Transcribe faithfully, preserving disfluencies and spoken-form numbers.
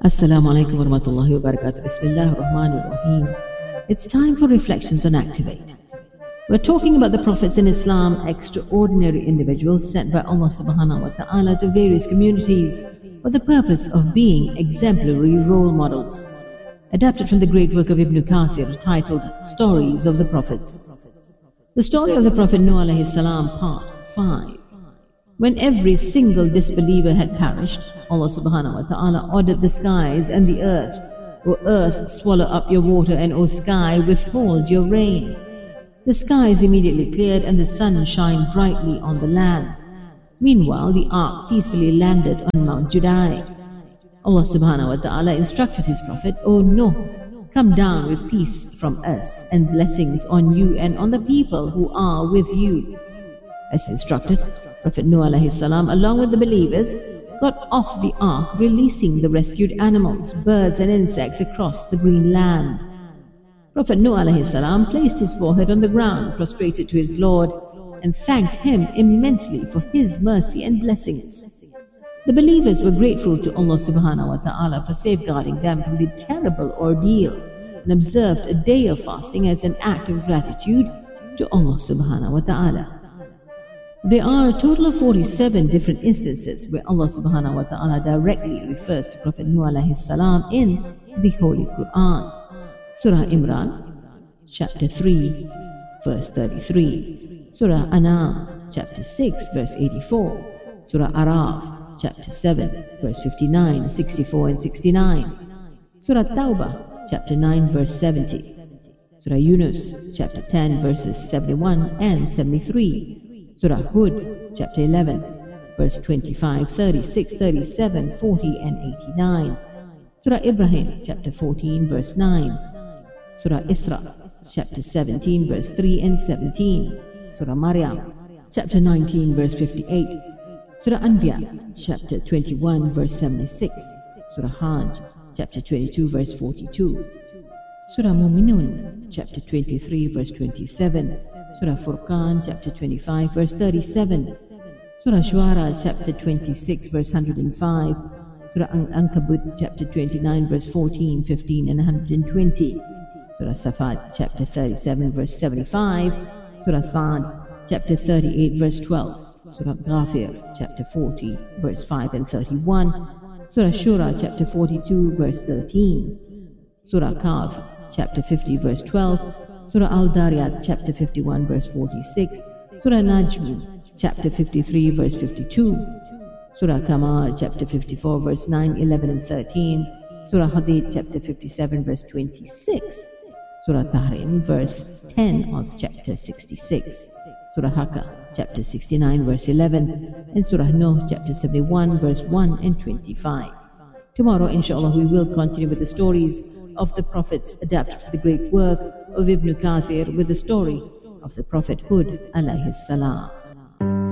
Assalamu alaikum wa rahmatullahi wa barakatuh. Bismillah ar-Rahman ar-Rahim. It's time for reflections on Activate. We're talking about the prophets in Islam, extraordinary individuals sent by Allah subhanahu wa ta'ala to various communities for the purpose of being exemplary role models. Adapted from the great work of Ibn Kathir titled Stories of the Prophets. The story of the Prophet Nuh alayhi salam, part five. When every single disbeliever had perished, Allah subhanahu wa ta'ala ordered the skies and the earth, O earth, swallow up your water, and O sky, withhold your rain. The skies immediately cleared and the sun shined brightly on the land. Meanwhile, the ark peacefully landed on Mount Judai. Allah subhanahu wa ta'ala instructed His Prophet, O Nuh, come down with peace from us and blessings on you and on the people who are with you. As instructed, Prophet Nuh alayhi salam, along with the believers, got off the ark, releasing the rescued animals, birds and insects across the green land. Prophet Nuh alayhi salam placed his forehead on the ground, prostrated to his Lord, and thanked him immensely for his mercy and blessings. The believers were grateful to Allah subhanahu wa ta'ala for safeguarding them from the terrible ordeal and observed a day of fasting as an act of gratitude to Allah subhanahu wa ta'ala. There are a total of forty-seven different instances where Allah subhanahu wa ta'ala directly refers to Prophet Nuh alayhi salam in the Holy Quran. Surah Imran, chapter three, verse thirty-three. Surah An'am, chapter six, verse eighty-four. Surah Araf, chapter seven, verse fifty-nine, sixty-four and sixty-nine. Surah Tawbah, chapter nine, verse seventy. Surah Yunus, chapter ten, verses seventy-one and seventy-three. Surah Hud, chapter eleven, verse twenty-five, thirty-six, thirty-seven, forty and eighty-nine. Surah Ibrahim, chapter fourteen, verse nine. Surah Isra, chapter seventeen, verse three and seventeen. Surah Maryam, chapter nineteen, verse fifty-eight. Surah Anbiya, chapter twenty-one, verse seventy-six. Surah Hajj, chapter twenty-two, verse forty-two. Surah Mu'minun, chapter twenty-three, verse twenty-seven. Surah Furqan, chapter twenty-five, verse thirty-seven. Surah Shu'ara, chapter twenty-six, verse one hundred five. Surah Ankabut, chapter twenty-nine, verse fourteen, fifteen and one hundred twenty. Surah Safat, chapter thirty-seven, verse seventy-five. Surah Sa'd, chapter thirty-eight, verse twelve. Surah Ghafir, chapter forty, verse five and thirty-one. Surah Shura, chapter forty-two, verse thirteen. Surah Kahf, chapter fifty, verse twelve. Surah Al-Dariyat, chapter fifty-one, verse forty-six. Surah Najm, chapter fifty-three, verse fifty-two. Surah Qamar, chapter fifty-four, verse nine, eleven and thirteen. Surah Hadid, chapter fifty-seven, verse twenty-six. Surah Tahrim, verse ten of chapter sixty-six. Surah Haqqa, chapter sixty-nine, verse eleven. And Surah Nuh, chapter seventy-one, verse one and twenty-five. Tomorrow, inshallah, we will continue with the stories of the prophets adapted for the great work of Ibn Kathir with the story of the Prophet Hud alayhi salam.